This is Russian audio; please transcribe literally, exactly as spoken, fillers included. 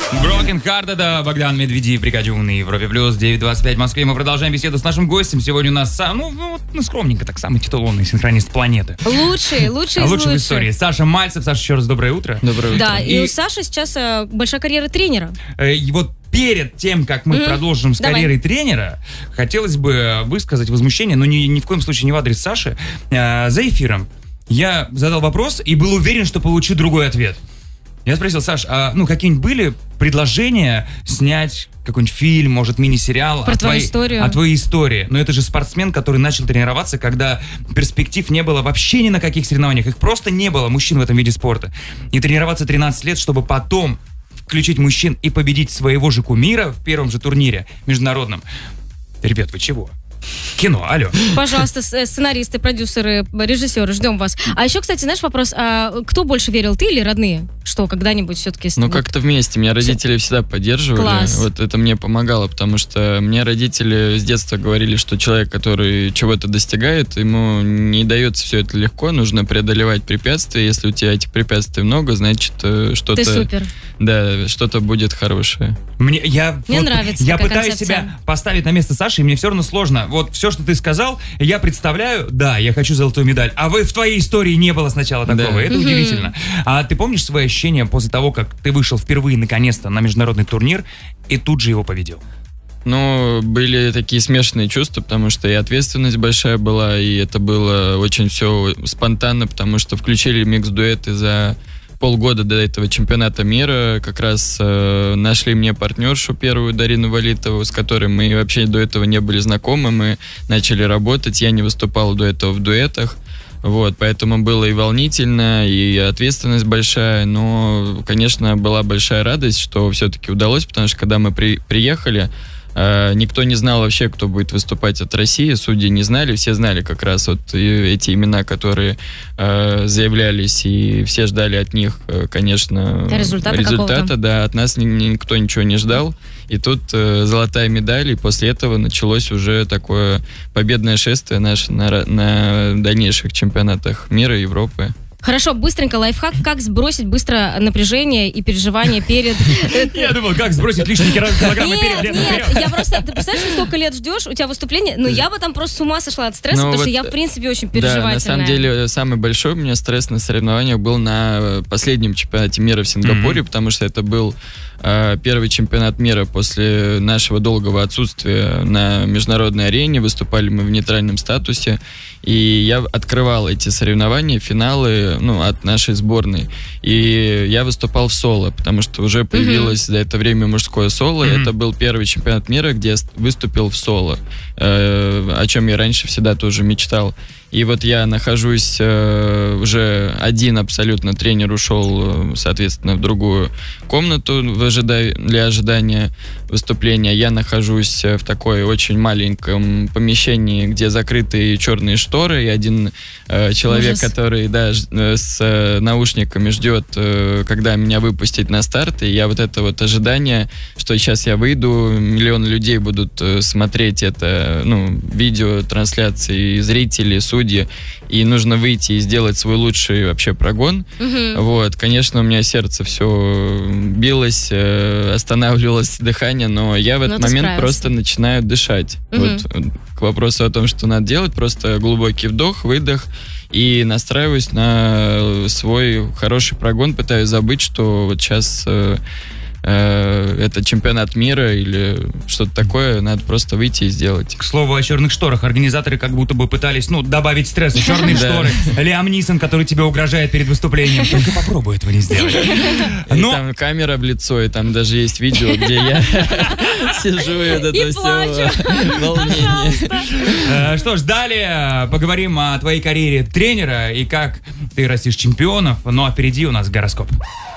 Broken Heart, это Богдан Медведев, Прикадюн на Европе Плюс, девять двадцать пять в Москве. Мы продолжаем беседу с нашим гостем. Сегодня у нас, ну, ну, ну скромненько, так, самый титулованный синхронист планеты. Лучший, лучший из лучший лучших. в истории. Саша Мальцев. Саша, еще раз доброе утро. Доброе утро. Да, и, и у Саши сейчас э, большая карьера тренера. Э, и вот перед тем, как мы mm-hmm. продолжим с Давай. карьерой тренера, хотелось бы высказать возмущение, но ни, ни в коем случае не в адрес Саши. Э, за эфиром я задал вопрос и был уверен, что получу другой ответ. Я спросил: Саш, а ну какие-нибудь были предложения снять какой-нибудь фильм, может, мини-сериал про о, твою твоей, историю. о твоей истории? Но это же спортсмен, который начал тренироваться, когда перспектив не было вообще ни на каких соревнованиях. Их просто не было, мужчин в этом виде спорта. И тренироваться тринадцать лет, чтобы потом включить мужчин и победить своего же кумира в первом же турнире международном. Ребят, вы чего? Кино, алло. Пожалуйста, сценаристы, продюсеры, режиссеры, ждем вас. А еще, кстати, знаешь, вопрос, а кто больше верил, ты или родные? Что когда-нибудь все-таки... Ну, как-то вместе. Меня родители всегда поддерживали. Класс. Вот это мне помогало, потому что мне родители с детства говорили, что человек, который чего-то достигает, ему не дается все это легко, нужно преодолевать препятствия. Если у тебя этих препятствий много, значит, что-то... Ты супер. Да, что-то будет хорошее. Мне, я, мне вот, нравится я такая пытаюсь концепция. себя поставить на место Саши, и мне все равно сложно. Вот все, что ты сказал, я представляю, да, я хочу золотую медаль. А вы в твоей истории не было сначала такого. Да. Это mm-hmm. удивительно. А ты помнишь свои ощущения после того, как ты вышел впервые наконец-то на международный турнир и тут же его победил? Ну, были такие смешанные чувства, потому что и ответственность большая была, и это было очень все спонтанно, потому что включили микс-дуэты за полгода до этого чемпионата мира. Как раз э, нашли мне партнершу первую, Дарину Валитову, с которой мы вообще до этого не были знакомы. Мы начали работать, я не выступал до этого в дуэтах. Вот, поэтому было и волнительно, и ответственность большая, но, конечно, была большая радость, что все-таки удалось, потому что когда мы при, приехали, э, никто не знал вообще, кто будет выступать от России, судьи не знали, все знали как раз вот эти имена, которые э, заявлялись, и все ждали от них, конечно, результата, результата, да, от нас ни, никто ничего не ждал. И тут э, золотая медаль, и после этого началось уже такое победное шествие наше на, на дальнейших чемпионатах мира и Европы. Хорошо, быстренько лайфхак, как сбросить быстро напряжение и переживания перед... Я думал, как сбросить лишние килограммы перед летом. Нет, я просто... Ты представляешь, ты столько лет ждешь, у тебя выступление, ну я бы там просто с ума сошла от стресса, потому что я, в принципе, очень переживательная. Да, на самом деле, самый большой у меня стресс на соревнованиях был на последнем чемпионате мира в Сингапуре, потому что это был первый чемпионат мира после нашего долгого отсутствия на международной арене. Выступали мы в нейтральном статусе, и я открывал эти соревнования, финалы, ну, от нашей сборной. И я выступал в соло, потому что уже появилось mm-hmm. за это время мужское соло. Mm-hmm. Это был первый чемпионат мира, где я выступил в соло, э, о чем я раньше всегда тоже мечтал. И вот я нахожусь э, уже один абсолютно, тренер ушел, соответственно, в другую комнату в ожида... для ожидания выступления. Я нахожусь в такой очень маленьком помещении, где закрытые черные шторы, и один э, человек, Ужас. который да, с э, наушниками ждет, э, когда меня выпустить на старт, и я вот это вот ожидание, что сейчас я выйду, миллионы людей будут э, смотреть это, ну, видео, трансляции, зрители, судьи, и нужно выйти и сделать свой лучший вообще прогон. Uh-huh. Вот, конечно, у меня сердце все билось, э, останавливалось дыхание, но я в этот но момент просто начинаю дышать. Uh-huh. Вот, к вопросу о том, что надо делать, просто глубокий вдох, выдох, и настраиваюсь на свой хороший прогон, пытаюсь забыть, что вот сейчас... Э, это чемпионат мира или что-то такое, надо просто выйти и сделать. К слову о черных шторах, организаторы как будто бы пытались, ну, добавить стресса. Черные шторы, Лиам Нисон, который тебе угрожает перед выступлением. Только попробуй этого не сделать. Там камера в лицо, и там даже есть видео, где я сижу, и вот это все волнение. Что ж, далее поговорим о твоей карьере тренера и как ты растишь чемпионов. Ну а впереди у нас гороскоп.